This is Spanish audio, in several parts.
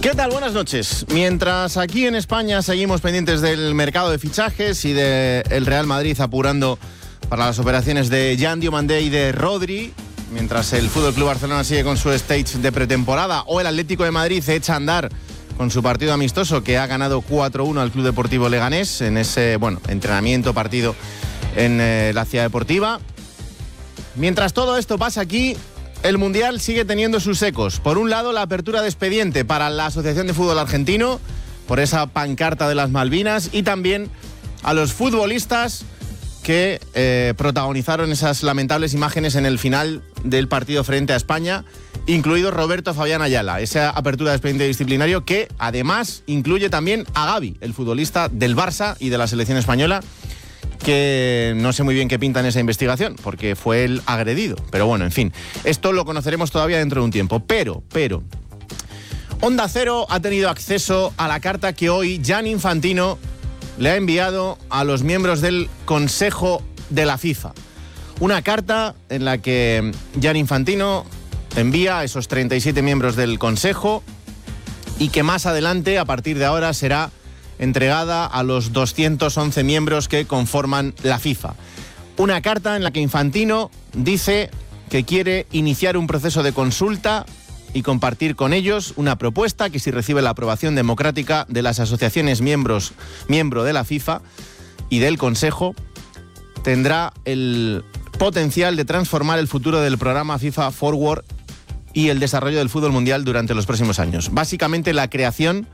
¿Qué tal? Buenas noches. Mientras aquí en España seguimos pendientes del mercado de fichajes y del Real Madrid apurando para las operaciones de Jan Diomandé y de Rodri, mientras el FC Barcelona sigue con su stage de pretemporada o el Atlético de Madrid echa a andar con su partido amistoso que ha ganado 4-1 al Club Deportivo Leganés en ese, entrenamiento, partido en la Ciudad Deportiva. Mientras todo esto pasa aquí, el Mundial sigue teniendo sus ecos. Por un lado, la apertura de expediente para la Asociación de Fútbol Argentino por esa pancarta de las Malvinas y también a los futbolistas que protagonizaron esas lamentables imágenes en el final del partido frente a España, incluido Roberto Fabián Ayala. Esa apertura de expediente disciplinario que además incluye también a Gavi, el futbolista del Barça y de la selección española, que no sé muy bien qué pinta en esa investigación, porque fue el agredido. Pero bueno, en fin, esto lo conoceremos todavía dentro de un tiempo. Pero Onda Cero ha tenido acceso a la carta que hoy Gianni Infantino le ha enviado a los miembros del Consejo de la FIFA. Una carta en la que Gianni Infantino envía a esos 37 miembros del Consejo y que más adelante, a partir de ahora, será entregada a los 211 miembros que conforman la FIFA. Una carta en la que Infantino dice que quiere iniciar un proceso de consulta y compartir con ellos una propuesta que, si recibe la aprobación democrática de las asociaciones miembro de la FIFA y del Consejo, tendrá el potencial de transformar el futuro del programa FIFA Forward y el desarrollo del fútbol mundial durante los próximos años. Básicamente la creación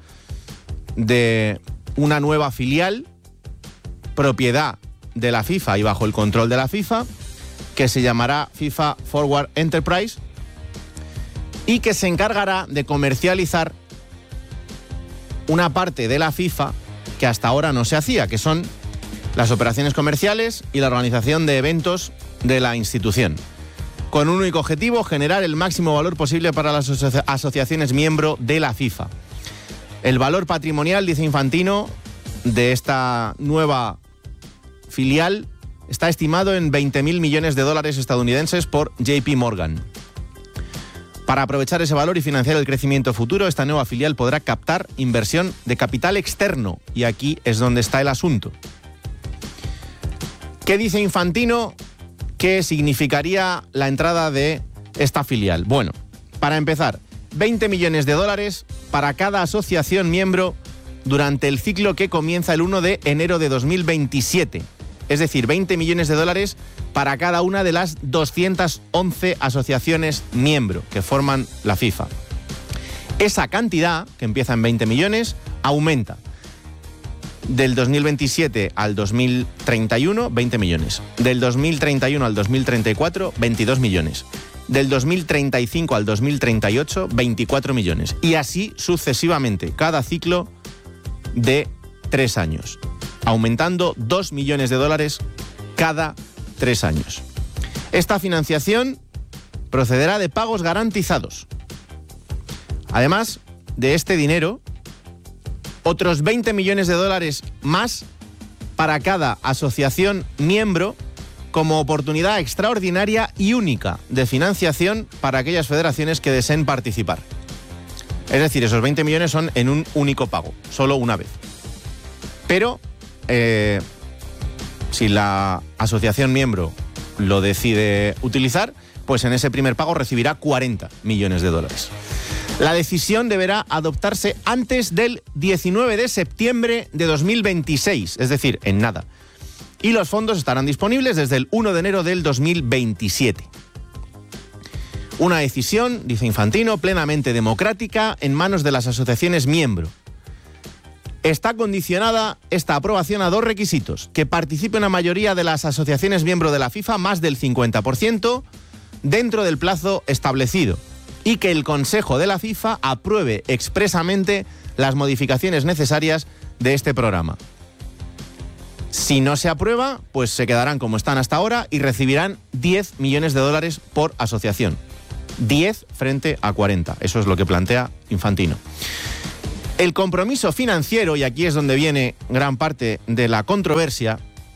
de una nueva filial, propiedad de la FIFA y bajo el control de la FIFA, que se llamará FIFA Forward Enterprise y que se encargará de comercializar una parte de la FIFA que hasta ahora no se hacía, que son las operaciones comerciales y la organización de eventos de la institución, con un único objetivo: generar el máximo valor posible para las asociaciones miembro de la FIFA. El valor patrimonial, dice Infantino, de esta nueva filial está estimado en $20.000 millones estadounidenses por JP Morgan. Para aprovechar ese valor y financiar el crecimiento futuro, esta nueva filial podrá captar inversión de capital externo. Y aquí es donde está el asunto. ¿Qué dice Infantino que significaría la entrada de esta filial? Bueno, para empezar, $20 millones para cada asociación miembro durante el ciclo que comienza el 1 de enero de 2027. Es decir, $20 millones para cada una de las 211 asociaciones miembro que forman la FIFA. Esa cantidad, que empieza en 20 millones, aumenta. Del 2027 al 2031, 20 millones. Del 2031 al 2034, 22 millones. Del 2035 al 2038, 24 millones. Y así sucesivamente, cada ciclo de 3 años, aumentando $2 millones cada 3 años. Esta financiación procederá de pagos garantizados. Además de este dinero, otros $20 millones más para cada asociación miembro, como oportunidad extraordinaria y única de financiación para aquellas federaciones que deseen participar. Es decir, esos 20 millones son en un único pago, solo una vez. Pero si la asociación miembro lo decide utilizar, pues en ese primer pago recibirá $40 millones. La decisión deberá adoptarse antes del 19 de septiembre de 2026, es decir, en nada. Y los fondos estarán disponibles desde el 1 de enero del 2027. Una decisión, dice Infantino, plenamente democrática en manos de las asociaciones miembro. Está condicionada esta aprobación a 2 requisitos: que participe una mayoría de las asociaciones miembro de la FIFA, más del 50%, dentro del plazo establecido, y que el Consejo de la FIFA apruebe expresamente las modificaciones necesarias de este programa. Si no se aprueba, pues se quedarán como están hasta ahora y recibirán $10 millones por asociación. 10 frente a 40. Eso es lo que plantea Infantino. El compromiso financiero, y aquí es donde viene gran parte de la controversia,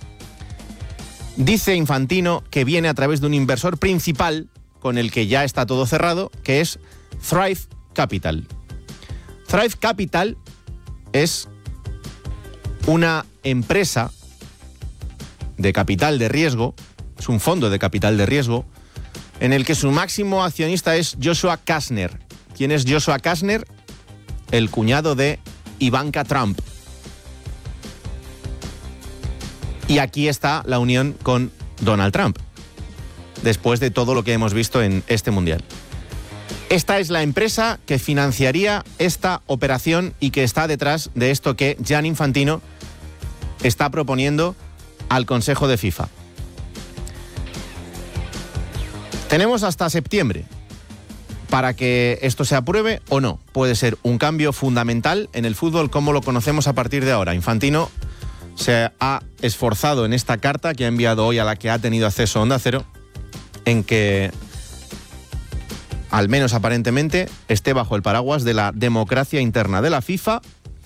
dice Infantino que viene a través de un inversor principal con el que ya está todo cerrado, que es Thrive Capital. Thrive Capital es una empresa de capital de riesgo, es un fondo de capital de riesgo, en el que su máximo accionista es Joshua Kastner. ¿Quién es Joshua Kastner? El cuñado de Ivanka Trump. Y aquí está la unión con Donald Trump, después de todo lo que hemos visto en este Mundial. Esta es la empresa que financiaría esta operación y que está detrás de esto que Gianni Infantino está proponiendo al Consejo de FIFA. Tenemos hasta septiembre para que esto se apruebe o no. Puede ser un cambio fundamental en el fútbol como lo conocemos a partir de ahora. Infantino se ha esforzado en esta carta que ha enviado hoy, a la que ha tenido acceso Onda Cero, en que, al menos aparentemente, esté bajo el paraguas de la democracia interna de la FIFA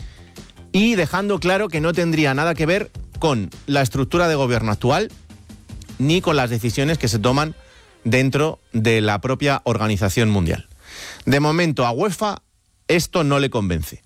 y dejando claro que no tendría nada que ver con la estructura de gobierno actual ni con las decisiones que se toman dentro de la propia organización mundial. De momento a UEFA esto no le convence.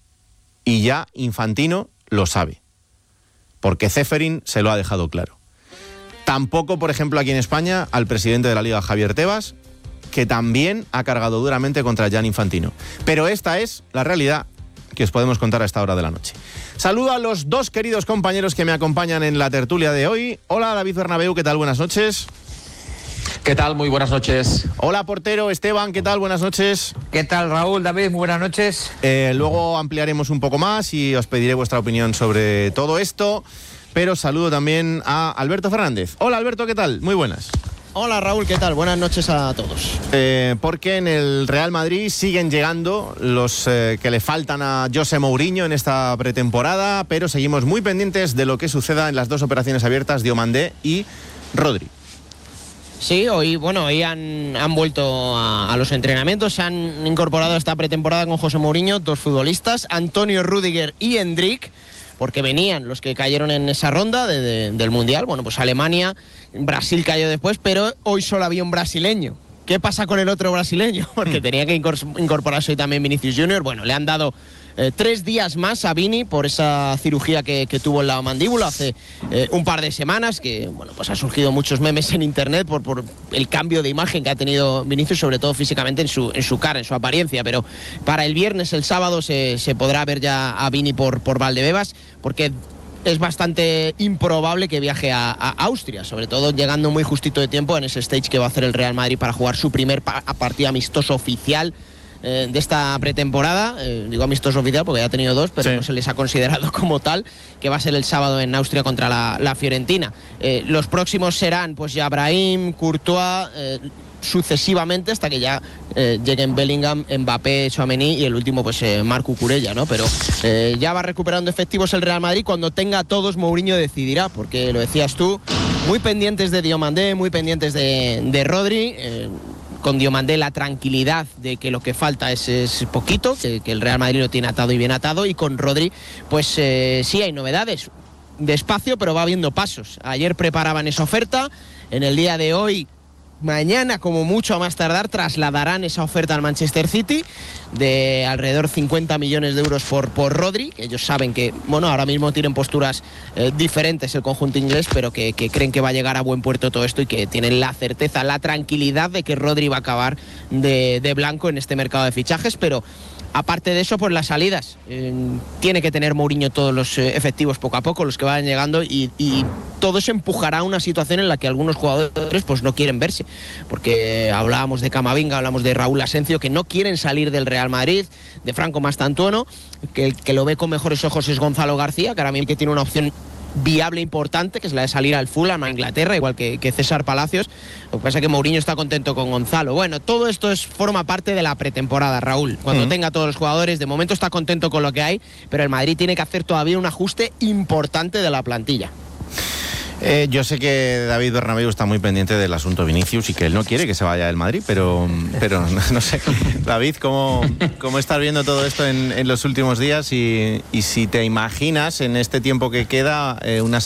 Y ya Infantino lo sabe, porque Ceferin se lo ha dejado claro. Tampoco, por ejemplo, aquí en España, al presidente de la Liga, Javier Tebas, que también ha cargado duramente contra Gianni Infantino. Pero esta es la realidad que os podemos contar a esta hora de la noche. Saludo a los dos queridos compañeros que me acompañan en la tertulia de hoy. Hola, David Bernabeu, ¿qué tal? Buenas noches. ¿Qué tal? Muy buenas noches. Hola, portero Esteban, ¿qué tal? Buenas noches. ¿Qué tal, Raúl? David, muy buenas noches. Luego ampliaremos un poco más y os pediré vuestra opinión sobre todo esto, pero saludo también a Alberto Fernández. Hola, Alberto, ¿qué tal? Muy buenas. Hola, Raúl, ¿qué tal? Buenas noches a todos. Porque en el Real Madrid siguen llegando los que le faltan a José Mourinho en esta pretemporada, pero seguimos muy pendientes de lo que suceda en las dos operaciones abiertas, Diomandé y Rodri. Sí, hoy han vuelto a los entrenamientos, se han incorporado a esta pretemporada con José Mourinho dos futbolistas, Antonio Rüdiger y Endrick, porque venían los que cayeron en esa ronda del Mundial. Bueno, pues Alemania, Brasil cayó después, pero hoy solo había un brasileño. ¿Qué pasa con el otro brasileño? Porque tenía que incorporarse hoy también Vinicius Junior. Bueno, le han dado 3 días más a Vini por esa cirugía que tuvo en la mandíbula hace un par de semanas, que bueno, pues ha surgido muchos memes en internet por el cambio de imagen que ha tenido Vinicius, sobre todo físicamente en su cara, en su apariencia. Pero para el viernes, el sábado, se podrá ver ya a Vini por Valdebebas, porque es bastante improbable que viaje a Austria, sobre todo llegando muy justito de tiempo en ese stage que va a hacer el Real Madrid para jugar su primer partido amistoso oficial de esta pretemporada. Digo amistoso oficial porque ya ha tenido 2, pero sí, no se les ha considerado como tal, que va a ser el sábado en Austria contra la Fiorentina. Los próximos serán pues ya Brahim, Courtois, sucesivamente hasta que ya lleguen Bellingham, Mbappé, Tchouaméni y el último pues Marc Cucurella, ¿no? Pero ya va recuperando efectivos el Real Madrid. Cuando tenga a todos, Mourinho decidirá, porque lo decías tú, muy pendientes de Diomandé, muy pendientes de Rodri. Con Diomandé la tranquilidad de que lo que falta es poquito, que el Real Madrid lo tiene atado y bien atado, y con Rodri pues sí hay novedades, despacio pero va habiendo pasos. Ayer preparaban esa oferta, en el día de hoy, mañana como mucho a más tardar, trasladarán esa oferta al Manchester City de alrededor 50 millones de euros por Rodri, que ellos saben que, bueno, ahora mismo tienen posturas diferentes el conjunto inglés, pero que creen que va a llegar a buen puerto todo esto y que tienen la certeza, la tranquilidad de que Rodri va a acabar de blanco en este mercado de fichajes. Pero aparte de eso, pues las salidas. Tiene que tener Mourinho todos los efectivos poco a poco, los que vayan llegando, y todo eso empujará a una situación en la que algunos jugadores pues no quieren verse. Porque hablábamos de Camavinga, hablamos de Raúl Asencio, que no quieren salir del Real Madrid, de Franco Mastantuono, que el que lo ve con mejores ojos es Gonzalo García, que ahora mismo tiene una opción viable importante, que es la de salir al Fulham, a Inglaterra, igual que César Palacios. Lo que pasa es que Mourinho está contento con Gonzalo. Bueno, todo esto forma parte de la pretemporada, Raúl. Cuando tenga todos los jugadores, de momento está contento con lo que hay, pero el Madrid tiene que hacer todavía un ajuste importante de la plantilla. Yo sé que David Bernabeu está muy pendiente del asunto Vinicius y que él no quiere que se vaya del Madrid, pero no sé. David, ¿cómo estás viendo todo esto en los últimos días? Y si te imaginas en este tiempo que queda una